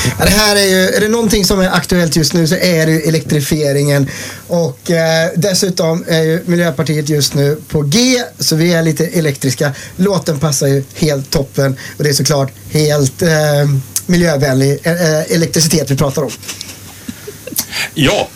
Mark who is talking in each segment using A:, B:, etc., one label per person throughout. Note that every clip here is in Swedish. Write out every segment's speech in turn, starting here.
A: Ja, det här är det någonting som är aktuellt just nu så är det elektrifieringen och dessutom är ju Miljöpartiet just nu på G, så vi är lite elektriska. Låten passar ju helt toppen och det är såklart helt miljövänlig elektricitet vi pratar om.
B: Ja,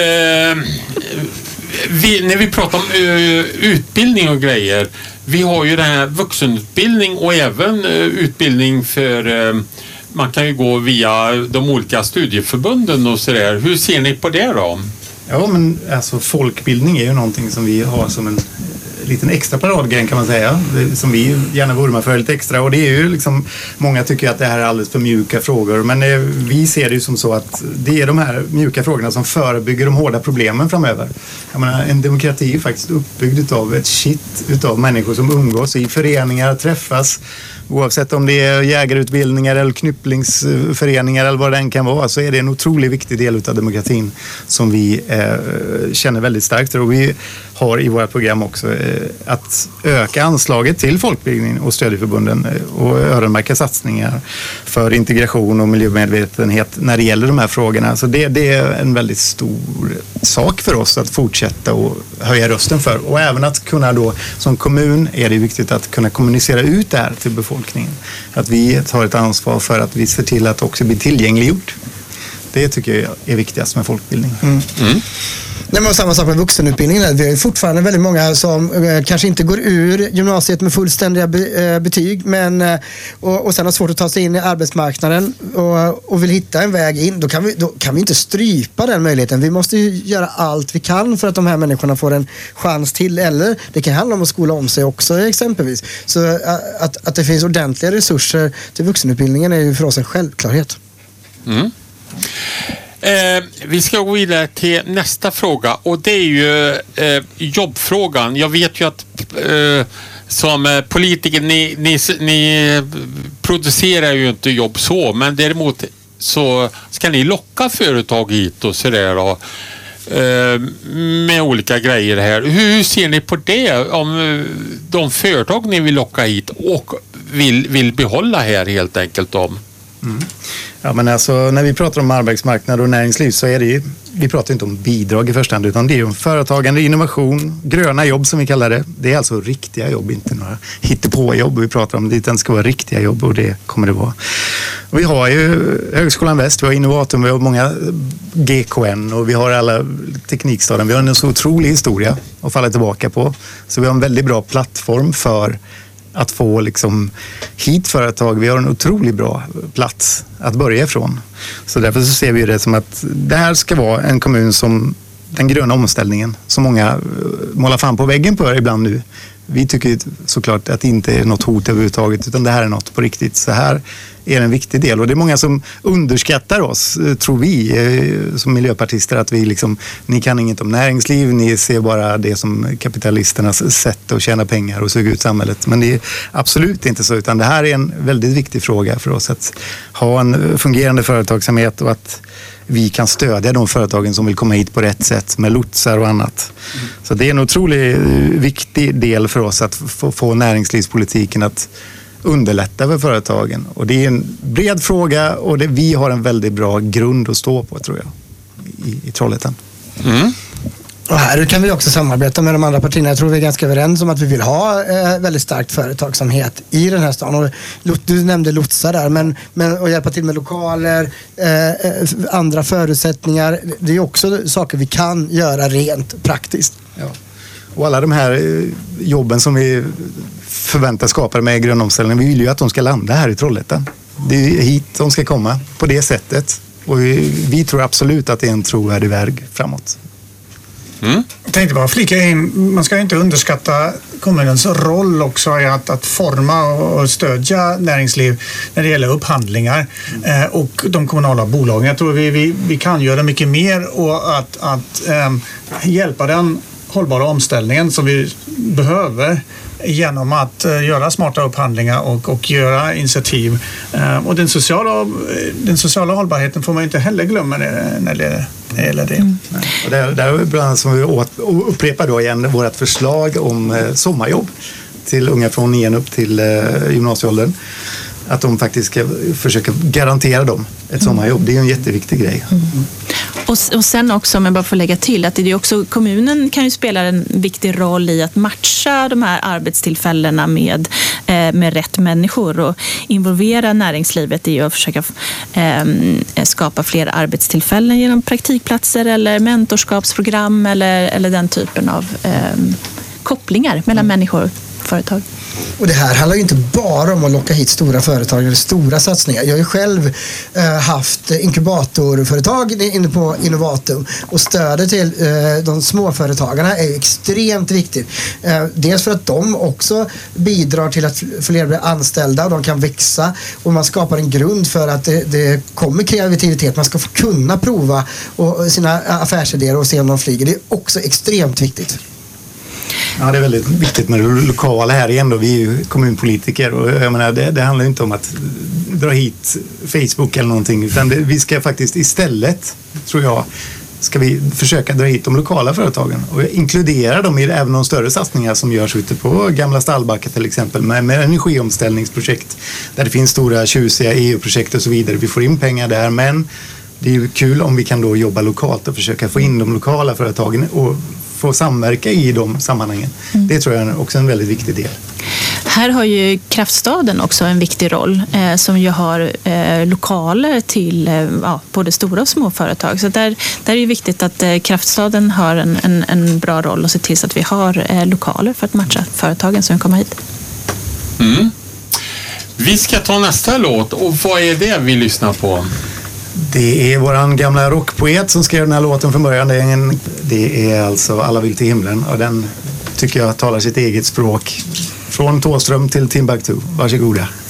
B: när vi pratar om utbildning och grejer, vi har ju den här vuxenutbildning och även utbildning för man kan ju gå via de olika studieförbunden och sådär. Hur ser ni på det då?
C: Ja, men alltså folkbildning är ju någonting som vi har som en liten extra paradgren kan man säga, som vi gärna vurmar för lite extra, och det är ju liksom, många tycker att det här är alldeles för mjuka frågor, men vi ser det ju som så att det är de här mjuka frågorna som förebygger de hårda problemen framöver. Jag menar, en demokrati är faktiskt uppbyggd av ett shit utav människor som umgås i föreningar, träffas, oavsett om det är jägarutbildningar eller knypplingsföreningar eller vad det än kan vara, så är det en otroligt viktig del av demokratin som vi känner väldigt starkt. Och vi har i våra program också att öka anslaget till folkbildning och stödjeförbunden och öronmärka satsningar för integration och miljömedvetenhet när det gäller de här frågorna. Så det är en väldigt stor sak för oss att fortsätta och höja rösten för. Och även att kunna då, som kommun är det viktigt att kunna kommunicera ut det här till befolkningen. Att vi tar ett ansvar för att vi ser till att också bli tillgängliggjort. Det tycker jag är viktigast med folkbildning.
A: Nej, men samma sak med vuxenutbildningen. Vi har fortfarande väldigt många som kanske inte går ur gymnasiet med fullständiga betyg, men och sen har svårt att ta sig in i arbetsmarknaden och vill hitta en väg in. Då kan vi inte strypa den möjligheten. Vi måste ju göra allt vi kan för att de här människorna får en chans till. Eller det kan handla om att skola om sig också exempelvis. Så att det finns ordentliga resurser till vuxenutbildningen är ju för oss en självklarhet.
B: Vi ska gå vidare till nästa fråga, och det är ju jobbfrågan. Jag vet ju att som politiker ni producerar ju inte jobb så, men däremot så ska ni locka företag hit och sådär då, med olika grejer här. Hur ser ni på det, om de företag ni vill locka hit och vill behålla här helt enkelt om?
C: Ja, men alltså när vi pratar om arbetsmarknad och näringsliv så är det ju, vi pratar inte om bidrag i första hand, utan det är om företagande, innovation, gröna jobb som vi kallar det. Det är alltså riktiga jobb, inte några hittepåjobb vi pratar om, utan det ska vara riktiga jobb, och det kommer det vara. Och vi har ju Högskolan Väst, vi har Innovatum, vi har många GKN och vi har alla Teknikstaden. Vi har en så otrolig historia att falla tillbaka på. Så vi har en väldigt bra plattform för att få liksom hit företag. Vi har en otroligt bra plats att börja ifrån. Så därför så ser vi det som att det här ska vara en kommun som den gröna omställningen som många målar fram på väggen på ibland nu. Vi tycker såklart att det inte är något hot överhuvudtaget, utan det här är något på riktigt. Så här är en viktig del, och det är många som underskattar oss, tror vi som miljöpartister, att vi liksom, ni kan inget om näringsliv, ni ser bara det som kapitalisternas sätt att tjäna pengar och suga ut samhället. Men det är absolut inte så, utan det här är en väldigt viktig fråga för oss, att ha en fungerande företagsamhet och att vi kan stödja de företagen som vill komma hit på rätt sätt med lotsar och annat. Så det är en otroligt viktig del för oss att få näringslivspolitiken att underlätta för företagen. Och det är en bred fråga, och vi har en väldigt bra grund att stå på, tror jag, i Trollhättan.
A: Och här kan vi också samarbeta med de andra partierna. Jag tror vi är ganska överens om att vi vill ha väldigt starkt företagsamhet i den här stan. Och du nämnde lotsar där, men och hjälpa till med lokaler, andra förutsättningar. Det är också saker vi kan göra rent praktiskt.
C: Ja. Och alla de här jobben som vi förväntar skapa med grön omställning, vi vill ju att de ska landa här i Trollhättan. Det är hit de ska komma på det sättet. Och vi tror absolut att det är en trovärdig väg framåt.
D: Jag tänkte bara flika in, man ska inte underskatta kommunens roll också i att forma och stödja näringsliv när det gäller upphandlingar och de kommunala bolagen. Jag tror vi kan göra mycket mer, och att hjälpa den hållbara omställningen som vi behöver genom att göra smarta upphandlingar och göra initiativ. Och den sociala hållbarheten får man inte heller glömma när det gäller det.
C: Och där är bland annat som vi upprepar då igen vårt förslag om sommarjobb till unga från 9 upp till gymnasieåldern. Att de faktiskt ska försöka garantera dem ett sommarjobb. Det är ju en jätteviktig grej.
E: Och sen också, om jag bara får lägga till, att det är också, kommunen kan ju spela en viktig roll i att matcha de här arbetstillfällena med rätt människor och involvera näringslivet i att försöka skapa fler arbetstillfällen genom praktikplatser eller mentorskapsprogram eller den typen av kopplingar mellan människor och företag.
A: Och det här handlar ju inte bara om att locka hit stora företag eller stora satsningar. Jag har ju själv haft inkubatorföretag inne på Innovatum och stödet till de småföretagarna är extremt viktigt. Dels för att de också bidrar till att fler blir anställda och de kan växa och man skapar en grund för att det kommer kreativitet. Man ska få kunna prova sina affärsidéer och se om de flyger. Det är också extremt viktigt.
C: Ja, det är väldigt viktigt med det lokala här igen då. Vi är ju kommunpolitiker och jag menar, det handlar inte om att dra hit Facebook eller någonting utan vi ska faktiskt istället, tror jag, ska vi försöka dra hit de lokala företagen och inkludera dem i även de större satsningar som görs ute på Gamla Stallbacka till exempel med energiomställningsprojekt där det finns stora tjusiga EU-projekt och så vidare. Vi får in pengar där, men det är ju kul om vi kan då jobba lokalt och försöka få in de lokala företagen och få samverka i de sammanhangen. Det tror jag är också en väldigt viktig del.
E: Här har ju Kraftstaden också en viktig roll som ju har lokaler till både stora och små företag. Så där är det viktigt att Kraftstaden har en bra roll och se till så att vi har lokaler för att matcha företagen som kommer hit.
B: Mm. Vi ska ta nästa låt och vad är det vi lyssnar på?
C: Det är våran gamla rockpoet som skrev den här låten från början. Det är alltså Alla vill till himlen och den tycker jag talar sitt eget språk. Från Tåström till Timbuktu. Varsågoda.